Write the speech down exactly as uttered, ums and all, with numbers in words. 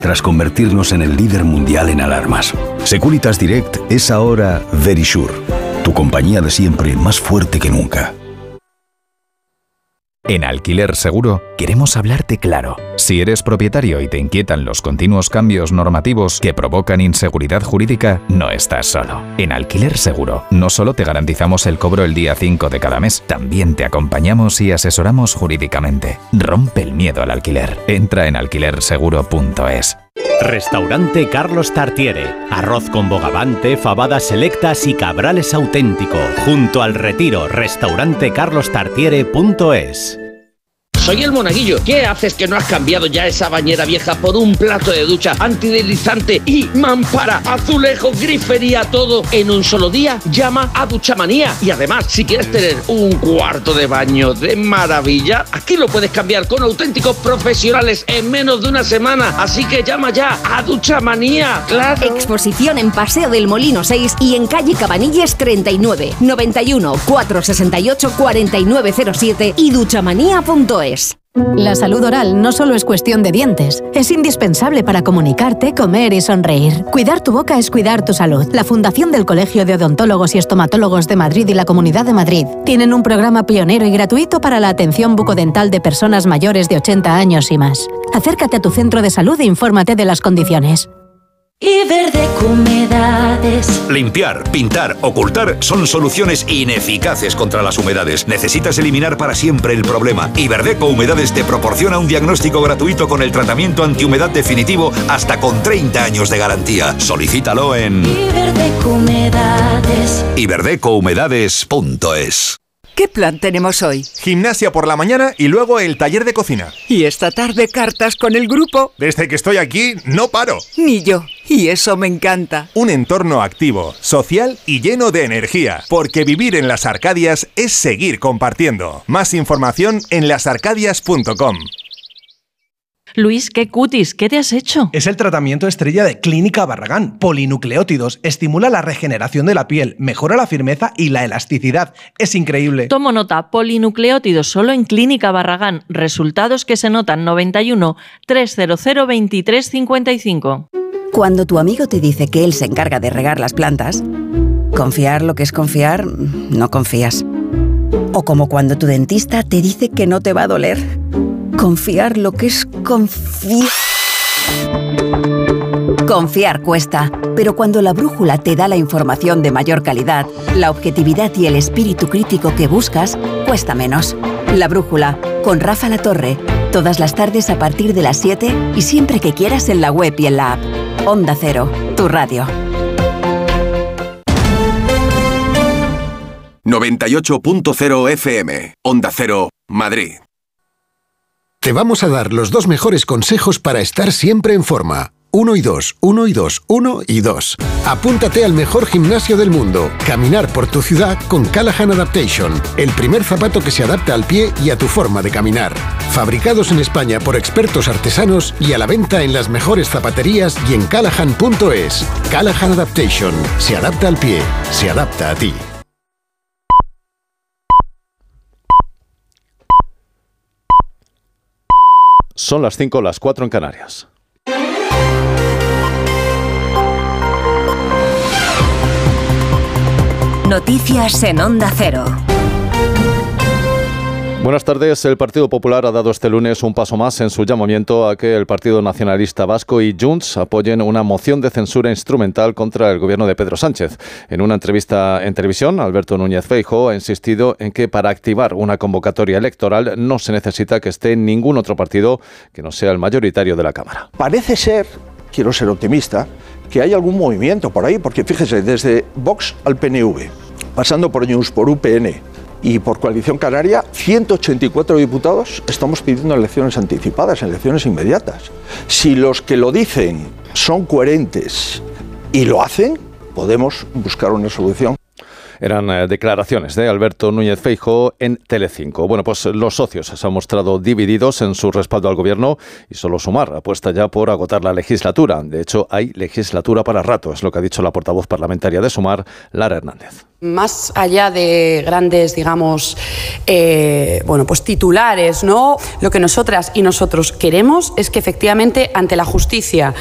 tras convertirnos en el líder mundial en alarmas. Securitas Direct es ahora Verisure, tu compañía de siempre más fuerte que nunca. En Alquiler Seguro queremos hablarte claro. Si eres propietario y te inquietan los continuos cambios normativos que provocan inseguridad jurídica, no estás solo. En Alquiler Seguro no solo te garantizamos el cobro el día cinco de cada mes, también te acompañamos y asesoramos jurídicamente. Rompe el miedo al alquiler. Entra en alquiler seguro punto es. Restaurante Carlos Tartiere. Arroz con bogavante, fabadas selectas y cabrales auténtico. Junto al Retiro. Restaurante carlos tartiere punto es. Soy el Monaguillo. ¿Qué haces que no has cambiado ya esa bañera vieja por un plato de ducha antideslizante y mampara, azulejo, grifería, todo en un solo día? Llama a Duchamanía. Y además, si quieres tener un cuarto de baño de maravilla, aquí lo puedes cambiar con auténticos profesionales en menos de una semana. Así que llama ya a Duchamanía. ¡Claro! Exposición en Paseo del Molino seis y en calle Cabanilles treinta y nueve, noventa y uno, cuatrocientos sesenta y ocho, cuarenta y nueve cero siete y duchamanía punto es. La salud oral no solo es cuestión de dientes, es indispensable para comunicarte, comer y sonreír. Cuidar tu boca es cuidar tu salud. La Fundación del Colegio de Odontólogos y Estomatólogos de Madrid y la Comunidad de Madrid tienen un programa pionero y gratuito para la atención bucodental de personas mayores de ochenta años y más. Acércate a tu centro de salud e infórmate de las condiciones. Iberdeco Humedades. Limpiar, pintar, ocultar son soluciones ineficaces contra las humedades. Necesitas eliminar para siempre el problema. Iberdeco Humedades te proporciona un diagnóstico gratuito con el tratamiento antihumedad definitivo hasta con treinta años de garantía. Solicítalo en Iberdeco Humedades. iberdeco humedades punto es. ¿Qué plan tenemos hoy? Gimnasia por la mañana y luego el taller de cocina. ¿Y esta tarde cartas con el grupo? Desde que estoy aquí, no paro. Ni yo. Y eso me encanta. Un entorno activo, social y lleno de energía. Porque vivir en las Arcadias es seguir compartiendo. Más información en las arcadias punto com. Luis, qué cutis, ¿qué te has hecho? Es el tratamiento estrella de Clínica Barragán. Polinucleótidos, estimula la regeneración de la piel, mejora la firmeza y la elasticidad. Es increíble. Tomo nota, polinucleótidos solo en Clínica Barragán. Resultados que se notan noventa y uno, trescientos veintitrés, cincuenta y cinco. Cuando tu amigo te dice que él se encarga de regar las plantas, confiar lo que es confiar, no confías. O como cuando tu dentista te dice que no te va a doler. Confiar lo que es confiar. Confiar cuesta, pero cuando la brújula te da la información de mayor calidad, la objetividad y el espíritu crítico que buscas, cuesta menos. La brújula, con Rafa Latorre, todas las tardes a partir de las siete y siempre que quieras en la web y en la app. Onda Cero, tu radio. noventa y ocho punto cero F M, Onda Cero, Madrid. Te vamos a dar los dos mejores consejos para estar siempre en forma. Uno y dos, uno y dos, uno y dos. Apúntate al mejor gimnasio del mundo. Caminar por tu ciudad con Callahan Adaptation. El primer zapato que se adapta al pie y a tu forma de caminar. Fabricados en España por expertos artesanos y a la venta en las mejores zapaterías y en callahan punto es. Callahan Adaptation. Se adapta al pie. Se adapta a ti. Son las cinco, las cuatro en Canarias. Noticias en Onda Cero. Buenas tardes. El Partido Popular ha dado este lunes un paso más en su llamamiento a que el Partido Nacionalista Vasco y Junts apoyen una moción de censura instrumental contra el gobierno de Pedro Sánchez. En una entrevista en televisión, Alberto Núñez Feijóo ha insistido en que para activar una convocatoria electoral no se necesita que esté ningún otro partido que no sea el mayoritario de la Cámara. Parece ser, quiero ser optimista, que hay algún movimiento por ahí, porque fíjese, desde Vox al P N V, pasando por Junts, por U P N y por Coalición Canaria, ciento ochenta y cuatro diputados estamos pidiendo elecciones anticipadas, elecciones inmediatas. Si los que lo dicen son coherentes y lo hacen, podemos buscar una solución. Eran eh, declaraciones de Alberto Núñez Feijóo en Telecinco. Bueno, pues los socios se han mostrado divididos en su respaldo al gobierno y solo Sumar apuesta ya por agotar la legislatura. De hecho, hay legislatura para rato, es lo que ha dicho la portavoz parlamentaria de Sumar, Lara Hernández. Más allá de grandes, digamos, eh, bueno, pues titulares, ¿no? Lo que nosotras y nosotros queremos es que efectivamente ante la justicia